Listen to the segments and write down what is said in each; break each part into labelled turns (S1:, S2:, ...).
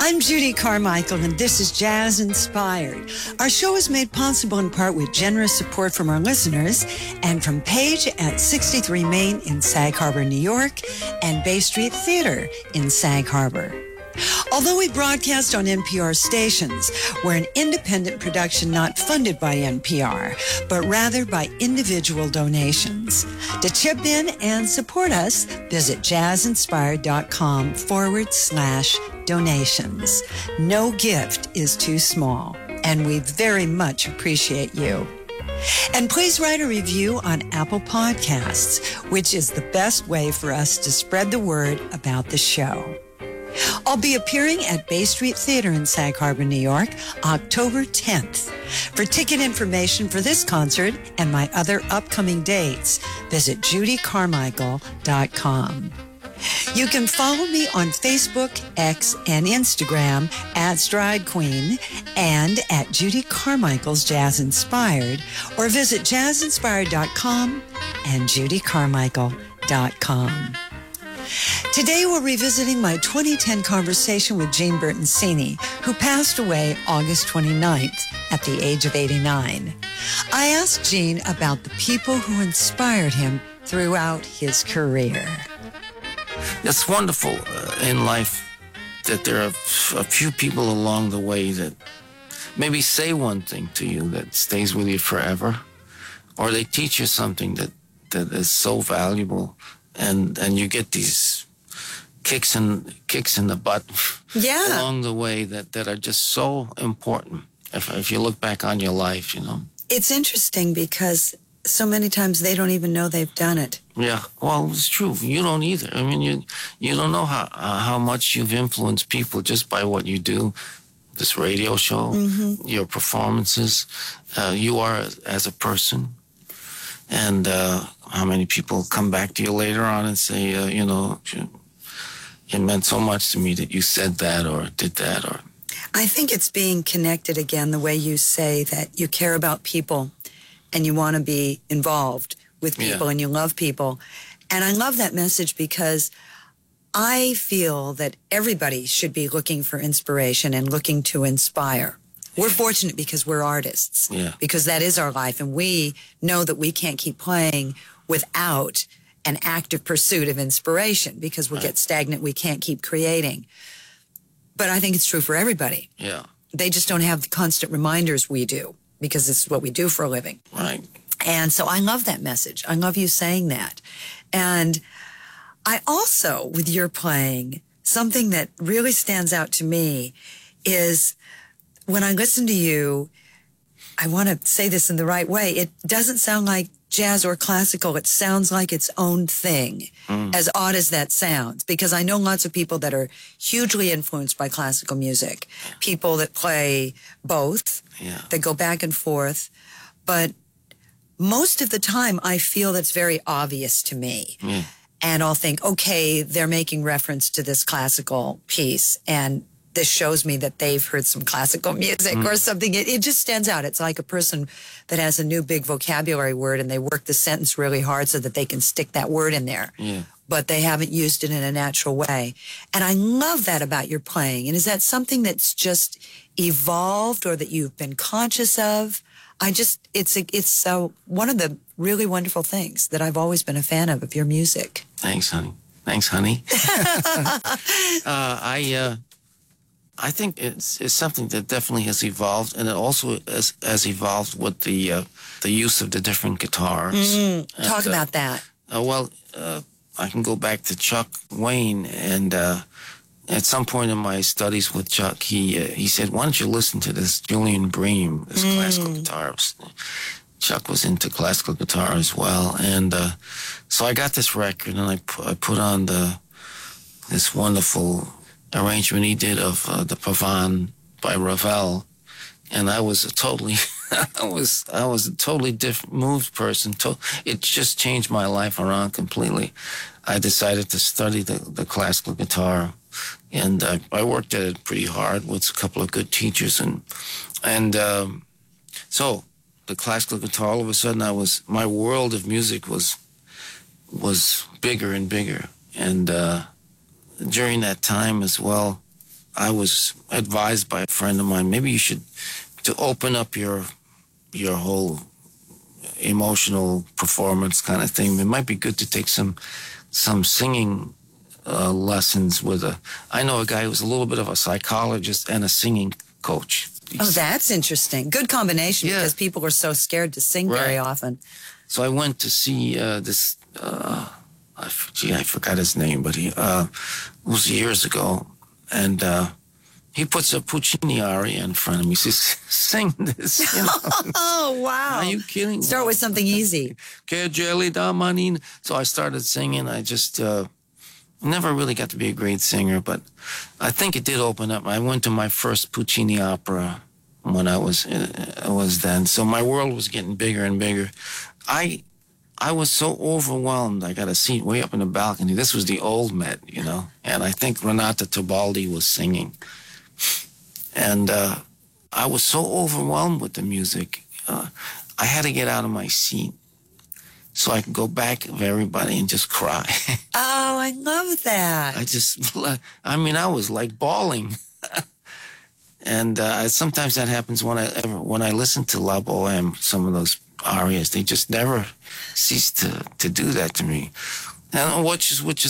S1: I'm Judy Carmichael, and this is Jazz Inspired. Our show is made possible in part with generous support from our listeners and from Page at 63 Main in Sag Harbor, New York, and Bay Street Theater in Sag Harbor. Although we broadcast on NPR stations, we're an independent production not funded by NPR, but rather by individual donations. To chip in and support us, visit jazzinspired.com/donations. No gift is too small, and we very much appreciate you. And please write a review on Apple Podcasts, which is the best way for us to spread the word about the show. I'll be appearing at Bay Street Theater in Sag Harbor, New York, October 10th. For ticket information for this concert and my other upcoming dates, visit judycarmichael.com. You can follow me on Facebook, X, and Instagram at Stride Queen and at Judy Carmichael's Jazz Inspired, or visit jazzinspired.com and judycarmichael.com. Today, we're revisiting my 2010 conversation with Gene Bertoncini, who passed away August 29th at the age of 89. I asked Gene about the people who inspired him throughout his career.
S2: It's wonderful in life that there are a few people along the way that maybe say one thing to you that stays with you forever, or they teach you something that is so valuable. And you get these kicks in the butt along the way that are just so important. If you look back on your life, you know.
S1: It's interesting because so many times they don't even know they've done it.
S2: Yeah, well, it's true. You don't either. I mean, you don't know how much you've influenced people just by what you do. This radio show, your performances, you are as a person. And how many people come back to you later on and say, it meant so much to me that you said that or did that. Or
S1: I think it's being connected again, the way you say that you care about people and you want to be involved with people and you love people. And I love that message because I feel that everybody should be looking for inspiration and looking to inspire. We're fortunate because we're artists, because that is our life, and we know that we can't keep playing without an active pursuit of inspiration because we'll get stagnant, we can't keep creating. But I think it's true for everybody.
S2: Yeah.
S1: They just don't have the constant reminders we do because this is what we do for a living.
S2: Right.
S1: And so I love that message. I love you saying that. And I also, with your playing, something that really stands out to me is when I listen to you, I want to say this in the right way. It doesn't sound like jazz or classical. It sounds like its own thing, as odd as that sounds, because I know lots of people that are hugely influenced by classical music, people that play both, that go back and forth. But most of the time, I feel that's very obvious to me. And I'll think, okay, they're making reference to this classical piece, and this shows me that they've heard some classical music or something. It just stands out. It's like a person that has a new big vocabulary word and they work the sentence really hard so that they can stick that word in there. But they haven't used it in a natural way. And I love that about your playing. And is that something that's just evolved or that you've been conscious of? It's one of the really wonderful things that I've always been a fan of your music.
S2: Thanks, honey. I think it's something that definitely has evolved, and it also has evolved with the use of the different guitars.
S1: Talk about that.
S2: I can go back to Chuck Wayne, and at some point in my studies with Chuck, he said, "Why don't you listen to this Julian Bream, this classical guitar?" Chuck was into classical guitar as well, and so I got this record, and I put on this wonderful arrangement he did of the Pavane by Ravel, and I was a totally different moved person. It just changed my life around completely. I decided to study the classical guitar, and I worked at it pretty hard with a couple of good teachers, and so the classical guitar, all of a sudden my world of music was bigger and bigger, and during that time as well, I was advised by a friend of mine, maybe you should, to open up your whole emotional performance kind of thing, it might be good to take some singing lessons with I know a guy who's a little bit of a psychologist and a singing coach.
S1: Oh, that's interesting. Good combination, because people are so scared to sing very often.
S2: So I went to see this, I forgot his name, but it was years ago. And he puts a Puccini aria in front of me. He says, sing this. You know?
S1: Oh, wow.
S2: Are you kidding?
S1: Start with something easy.
S2: Che gelida manina. So I started singing. I just never really got to be a great singer, but I think it did open up. I went to my first Puccini opera when I was then. So my world was getting bigger and bigger. I was so overwhelmed. I got a seat way up in the balcony. This was the old Met, you know, and I think Renata Tebaldi was singing. And I was so overwhelmed with the music. I had to get out of my seat so I could go back of everybody and just cry.
S1: Oh, I love that.
S2: I was like bawling. And sometimes that happens when I listen to La Boheme, some of those arias, they just never cease to do that to me. And which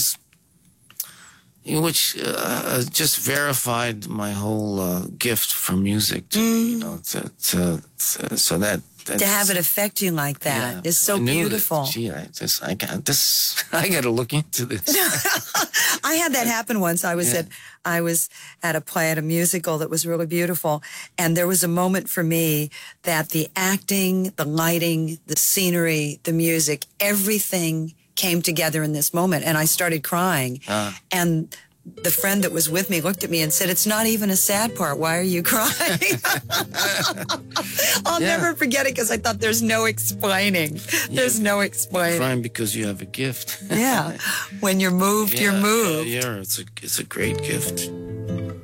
S2: just verified my whole gift for music to me, you know, so that
S1: to have it affect you like that is so beautiful.
S2: I got to look into this.
S1: I had that happen once. I was at a play, at a musical that was really beautiful, and there was a moment for me that the acting, the lighting, the scenery, the music, everything came together in this moment, and I started crying. And the friend that was with me looked at me and said, "It's not even a sad part. Why are you crying?" I'll never forget it, because I thought there's no explaining. There's no explaining.
S2: Crying because you have a gift.
S1: Yeah. When you're moved, you're moved.
S2: Yeah, it's a great gift.